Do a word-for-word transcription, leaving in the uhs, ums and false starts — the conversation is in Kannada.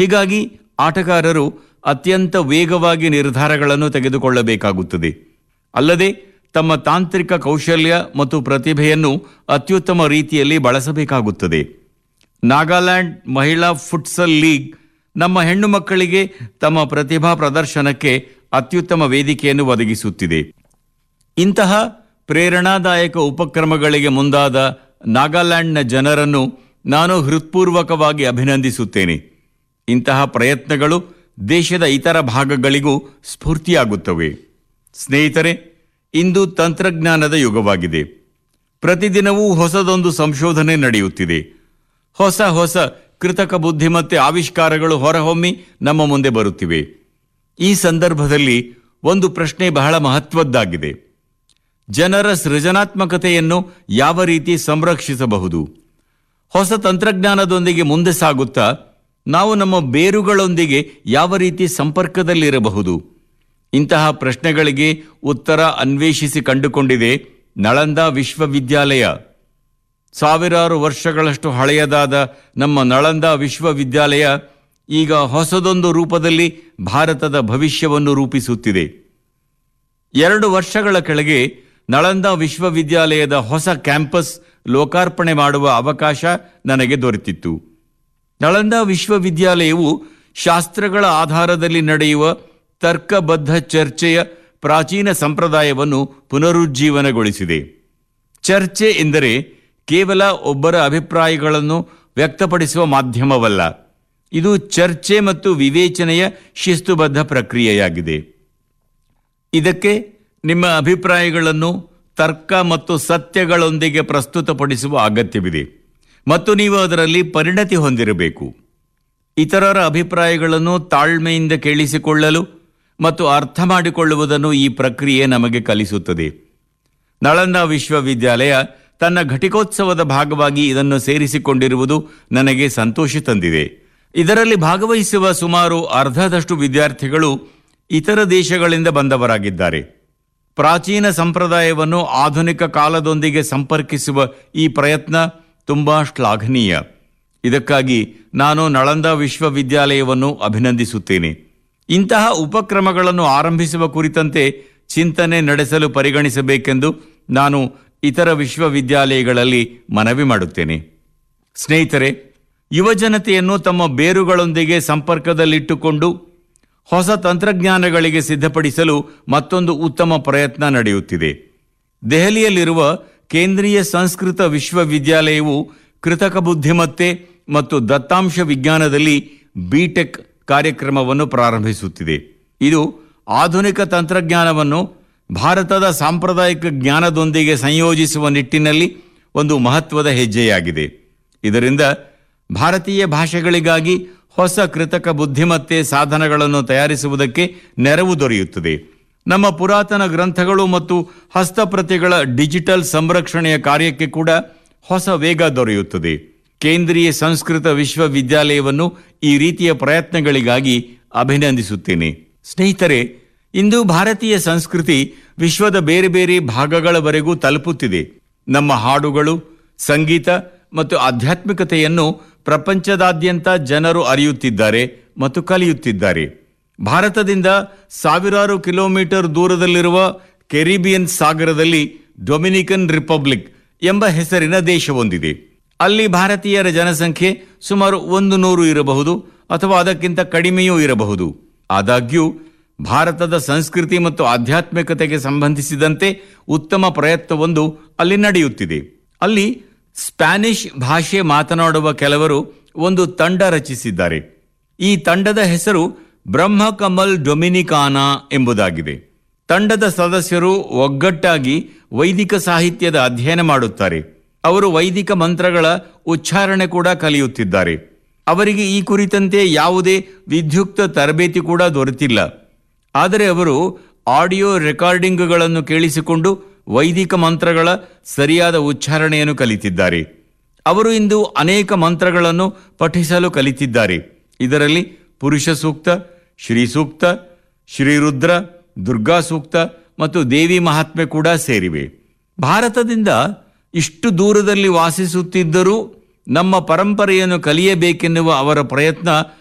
ಹೀಗಾಗಿ ಆಟಗಾರರು ಅತ್ಯಂತ ವೇಗವಾಗಿ ನಿರ್ಧಾರಗಳನ್ನು ತೆಗೆದುಕೊಳ್ಳಬೇಕಾಗುತ್ತದೆ. ಅಲ್ಲದೆ ತಮ್ಮ ತಾಂತ್ರಿಕ ಕೌಶಲ್ಯ ಮತ್ತು ಪ್ರತಿಭೆಯನ್ನು ಅತ್ಯುತ್ತಮ ರೀತಿಯಲ್ಲಿ ಬಳಸಬೇಕಾಗುತ್ತದೆ. ನಾಗಾಲ್ಯಾಂಡ್ ಮಹಿಳಾ ಫುಟ್ಸಲ್ ಲೀಗ್ ನಮ್ಮ ಹೆಣ್ಣು ಮಕ್ಕಳಿಗೆ ತಮ್ಮ ಪ್ರತಿಭಾ ಪ್ರದರ್ಶನಕ್ಕೆ ಅತ್ಯುತ್ತಮ ವೇದಿಕೆಯನ್ನು ಒದಗಿಸುತ್ತಿದೆ. ಇಂತಹ ಪ್ರೇರಣಾದಾಯಕ ಉಪಕ್ರಮಗಳಿಗೆ ಮುಂದಾದ ನಾಗಾಲ್ಯಾಂಡ್ನ ಜನರನ್ನು ನಾನು ಹೃತ್ಪೂರ್ವಕವಾಗಿ ಅಭಿನಂದಿಸುತ್ತೇನೆ. ಇಂತಹ ಪ್ರಯತ್ನಗಳು ದೇಶದ ಇತರ ಭಾಗಗಳಿಗೂ ಸ್ಫೂರ್ತಿಯಾಗುತ್ತವೆ. ಸ್ನೇಹಿತರೆ, ಇಂದು ತಂತ್ರಜ್ಞಾನದ ಯುಗವಾಗಿದೆ. ಪ್ರತಿದಿನವೂ ಹೊಸದೊಂದು ಸಂಶೋಧನೆ ನಡೆಯುತ್ತಿದೆ. ಹೊಸ ಹೊಸ ಕೃತಕ ಬುದ್ಧಿಮತ್ತೆ ಆವಿಷ್ಕಾರಗಳು ಹೊರಹೊಮ್ಮಿ ನಮ್ಮ ಮುಂದೆ ಬರುತ್ತಿವೆ. ಈ ಸಂದರ್ಭದಲ್ಲಿ ಒಂದು ಪ್ರಶ್ನೆ ಬಹಳ ಮಹತ್ವದ್ದಾಗಿದೆ. ಜನರ ಸೃಜನಾತ್ಮಕತೆಯನ್ನು ಯಾವ ರೀತಿ ಸಂರಕ್ಷಿಸಬಹುದು? ಹೊಸ ತಂತ್ರಜ್ಞಾನದೊಂದಿಗೆ ಮುಂದೆ ಸಾಗುತ್ತಾ ನಾವು ನಮ್ಮ ಬೇರುಗಳೊಂದಿಗೆ ಯಾವ ರೀತಿ ಸಂಪರ್ಕದಲ್ಲಿರಬಹುದು? ಇಂತಹ ಪ್ರಶ್ನೆಗಳಿಗೆ ಉತ್ತರ ಅನ್ವೇಷಿಸಿ ಕಂಡುಕೊಂಡಿದೆ ನಳಂದಾ ವಿಶ್ವವಿದ್ಯಾಲಯ. ಸಾವಿರಾರು ವರ್ಷಗಳಷ್ಟು ಹಳೆಯದಾದ ನಮ್ಮ ನಳಂದಾ ವಿಶ್ವವಿದ್ಯಾಲಯ ಈಗ ಹೊಸದೊಂದು ರೂಪದಲ್ಲಿ ಭಾರತದ ಭವಿಷ್ಯವನ್ನು ರೂಪಿಸುತ್ತಿದೆ. ಎರಡು ವರ್ಷಗಳ ಕೆಳಗೆ ನಳಂದಾ ವಿಶ್ವವಿದ್ಯಾಲಯದ ಹೊಸ ಕ್ಯಾಂಪಸ್ ಲೋಕಾರ್ಪಣೆ ಮಾಡುವ ಅವಕಾಶ ನನಗೆ ದೊರೆತಿತ್ತು. ನಳಂದಾ ವಿಶ್ವವಿದ್ಯಾಲಯವು ಶಾಸ್ತ್ರಗಳ ಆಧಾರದಲ್ಲಿ ನಡೆಯುವ ತರ್ಕಬದ್ಧ ಚರ್ಚೆಯ ಪ್ರಾಚೀನ ಸಂಪ್ರದಾಯವನ್ನು ಪುನರುಜ್ಜೀವನಗೊಳಿಸಿದೆ. ಚರ್ಚೆ ಎಂದರೆ ಕೇವಲ ಒಬ್ಬರ ಅಭಿಪ್ರಾಯಗಳನ್ನು ವ್ಯಕ್ತಪಡಿಸುವ ಮಾಧ್ಯಮವಲ್ಲ. ಇದು ಚರ್ಚೆ ಮತ್ತು ವಿವೇಚನೆಯ ಶಿಸ್ತುಬದ್ಧ ಪ್ರಕ್ರಿಯೆಯಾಗಿದೆ. ಇದಕ್ಕೆ ನಿಮ್ಮ ಅಭಿಪ್ರಾಯಗಳನ್ನು ತರ್ಕ ಮತ್ತು ಸತ್ಯಗಳೊಂದಿಗೆ ಪ್ರಸ್ತುತಪಡಿಸುವ ಅಗತ್ಯವಿದೆ ಮತ್ತು ನೀವು ಅದರಲ್ಲಿ ಪರಿಣತಿ ಹೊಂದಿರಬೇಕು. ಇತರರ ಅಭಿಪ್ರಾಯಗಳನ್ನು ತಾಳ್ಮೆಯಿಂದ ಕೇಳಿಸಿಕೊಳ್ಳಲು ಮತ್ತು ಅರ್ಥ ಮಾಡಿಕೊಳ್ಳುವುದನ್ನು ಈ ಪ್ರಕ್ರಿಯೆ ನಮಗೆ ಕಲಿಸುತ್ತದೆ. ನಳಂದಾ ವಿಶ್ವವಿದ್ಯಾಲಯ ತನ್ನ ಘಟಿಕೋತ್ಸವದ ಭಾಗವಾಗಿ ಇದನ್ನು ಸೇರಿಸಿಕೊಂಡಿರುವುದು ನನಗೆ ಸಂತೋಷ ತಂದಿದೆ. ಇದರಲ್ಲಿ ಭಾಗವಹಿಸುವ ಸುಮಾರು ಅರ್ಧದಷ್ಟು ವಿದ್ಯಾರ್ಥಿಗಳು ಇತರ ದೇಶಗಳಿಂದ ಬಂದವರಾಗಿದ್ದಾರೆ. ಪ್ರಾಚೀನ ಸಂಪ್ರದಾಯವನ್ನು ಆಧುನಿಕ ಕಾಲದೊಂದಿಗೆ ಸಂಪರ್ಕಿಸುವ ಈ ಪ್ರಯತ್ನ ತುಂಬಾ ಶ್ಲಾಘನೀಯ. ಇದಕ್ಕಾಗಿ ನಾನು ನಳಂದಾ ವಿಶ್ವವಿದ್ಯಾಲಯವನ್ನು ಅಭಿನಂದಿಸುತ್ತೇನೆ. ಇಂತಹ ಉಪಕ್ರಮಗಳನ್ನು ಆರಂಭಿಸುವ ಕುರಿತಂತೆ ಚಿಂತನೆ ನಡೆಸಲು ಪರಿಗಣಿಸಬೇಕೆಂದು ನಾನು ಇತರ ವಿಶ್ವವಿದ್ಯಾಲಯಗಳಲ್ಲಿ ಮನವಿ ಮಾಡುತ್ತೇನೆ. ಸ್ನೇಹಿತರೆ, ಯುವಜನತೆಯನ್ನು ತಮ್ಮ ಬೇರುಗಳೊಂದಿಗೆ ಸಂಪರ್ಕದಲ್ಲಿಟ್ಟುಕೊಂಡು ಹೊಸ ತಂತ್ರಜ್ಞಾನಗಳಿಗೆ ಸಿದ್ಧಪಡಿಸಲು ಮತ್ತೊಂದು ಉತ್ತಮ ಪ್ರಯತ್ನ ನಡೆಯುತ್ತಿದೆ. ದೆಹಲಿಯಲ್ಲಿರುವ ಕೇಂದ್ರೀಯ ಸಂಸ್ಕೃತ ವಿಶ್ವವಿದ್ಯಾಲಯವು ಕೃತಕ ಬುದ್ಧಿಮತ್ತೆ ಮತ್ತು ದತ್ತಾಂಶ ವಿಜ್ಞಾನದಲ್ಲಿ ಬಿಟೆಕ್ ಕಾರ್ಯಕ್ರಮವನ್ನು ಪ್ರಾರಂಭಿಸುತ್ತಿದೆ. ಇದು ಆಧುನಿಕ ತಂತ್ರಜ್ಞಾನವನ್ನು ಭಾರತದ ಸಾಂಪ್ರದಾಯಿಕ ಜ್ಞಾನದೊಂದಿಗೆ ಸಂಯೋಜಿಸುವ ನಿಟ್ಟಿನಲ್ಲಿ ಒಂದು ಮಹತ್ವದ ಹೆಜ್ಜೆಯಾಗಿದೆ. ಇದರಿಂದ ಭಾರತೀಯ ಭಾಷೆಗಳಿಗಾಗಿ ಹೊಸ ಕೃತಕ ಬುದ್ಧಿಮತ್ತೆ ಸಾಧನಗಳನ್ನು ತಯಾರಿಸುವುದಕ್ಕೆ ನೆರವು ದೊರೆಯುತ್ತದೆ. ನಮ್ಮ ಪುರಾತನ ಗ್ರಂಥಗಳು ಮತ್ತು ಹಸ್ತಪ್ರತಿಗಳ ಡಿಜಿಟಲ್ ಸಂರಕ್ಷಣೆಯ ಕಾರ್ಯಕ್ಕೆ ಕೂಡ ಹೊಸ ವೇಗ ದೊರೆಯುತ್ತದೆ. ಕೇಂದ್ರೀಯ ಸಂಸ್ಕೃತ ವಿಶ್ವವಿದ್ಯಾಲಯವನ್ನು ಈ ರೀತಿಯ ಪ್ರಯತ್ನಗಳಿಗಾಗಿ ಅಭಿನಂದಿಸುತ್ತೇನೆ. ಸ್ನೇಹಿತರೆ, ಇಂದು ಭಾರತೀಯ ಸಂಸ್ಕೃತಿ ವಿಶ್ವದ ಬೇರೆ ಬೇರೆ ಭಾಗಗಳವರೆಗೂ ತಲುಪುತ್ತಿದೆ. ನಮ್ಮ ಹಾಡುಗಳು, ಸಂಗೀತ ಮತ್ತು ಆಧ್ಯಾತ್ಮಿಕತೆಯನ್ನು ಪ್ರಪಂಚದಾದ್ಯಂತ ಜನರು ಅರಿಯುತ್ತಿದ್ದಾರೆ ಮತ್ತು ಕಲಿಯುತ್ತಿದ್ದಾರೆ. ಭಾರತದಿಂದ ಸಾವಿರಾರು ಕಿಲೋಮೀಟರ್ ದೂರದಲ್ಲಿರುವ ಕೆರಿಬಿಯನ್ ಸಾಗರದಲ್ಲಿ ಡೊಮಿನಿಕನ್ ರಿಪಬ್ಲಿಕ್ ಎಂಬ ಹೆಸರಿನ ದೇಶವೊಂದಿದೆ. ಅಲ್ಲಿ ಭಾರತೀಯರ ಜನಸಂಖ್ಯೆ ಸುಮಾರು ಒಂದು ನೂರು ಇರಬಹುದು ಅಥವಾ ಅದಕ್ಕಿಂತ ಕಡಿಮೆಯೂ ಇರಬಹುದು. ಆದಾಗ್ಯೂ ಭಾರತದ ಸಂಸ್ಕೃತಿ ಮತ್ತು ಆಧ್ಯಾತ್ಮಿಕತೆಗೆ ಸಂಬಂಧಿಸಿದಂತೆ ಉತ್ತಮ ಪ್ರಯತ್ನವೊಂದು ಅಲ್ಲಿ ನಡೆಯುತ್ತಿದೆ. ಅಲ್ಲಿ ಸ್ಪ್ಯಾನಿಷ್ ಭಾಷೆ ಮಾತನಾಡುವ ಕೆಲವರು ಒಂದು ತಂಡ ರಚಿಸಿದ್ದಾರೆ. ಈ ತಂಡದ ಹೆಸರು ಬ್ರಹ್ಮ ಕಮಲ್ ಡೊಮಿನಿಕಾನಾ ಎಂಬುದಾಗಿದೆ. ತಂಡದ ಸದಸ್ಯರು ಒಗ್ಗಟ್ಟಾಗಿ ವೈದಿಕ ಸಾಹಿತ್ಯದ ಅಧ್ಯಯನ ಮಾಡುತ್ತಾರೆ. ಅವರು ವೈದಿಕ ಮಂತ್ರಗಳ ಉಚ್ಚಾರಣೆ ಕೂಡ ಕಲಿಯುತ್ತಿದ್ದಾರೆ. ಅವರಿಗೆ ಈ ಕುರಿತಂತೆ ಯಾವುದೇ ವಿಧ್ಯುಕ್ತ ತರಬೇತಿ ಕೂಡ ದೊರೆತಿಲ್ಲ. ಆದರೆ ಅವರು ಆಡಿಯೋ ರೆಕಾರ್ಡಿಂಗ್ಗಳನ್ನು ಕೇಳಿಸಿಕೊಂಡು ವೈದಿಕ ಮಂತ್ರಗಳ ಸರಿಯಾದ ಉಚ್ಚಾರಣೆಯನ್ನು ಕಲಿತಿದ್ದಾರೆ. ಅವರು ಇಂದು ಅನೇಕ ಮಂತ್ರಗಳನ್ನು ಪಠಿಸಲು ಕಲಿತಿದ್ದಾರೆ. ಇದರಲ್ಲಿ ಪುರುಷ ಸೂಕ್ತ, ಶ್ರೀ ಸೂಕ್ತ, ಶ್ರೀರುದ್ರ, ದುರ್ಗಾ ಸೂಕ್ತ ಮತ್ತು ದೇವಿ ಮಹಾತ್ಮೆ ಕೂಡ ಸೇರಿವೆ. ಭಾರತದಿಂದ ಇಷ್ಟು ದೂರದಲ್ಲಿ ವಾಸಿಸುತ್ತಿದ್ದರೂ ನಮ್ಮ ಪರಂಪರೆಯನ್ನು ಕಲಿಯಬೇಕೆನ್ನುವ ಅವರ ಪ್ರಯತ್ನ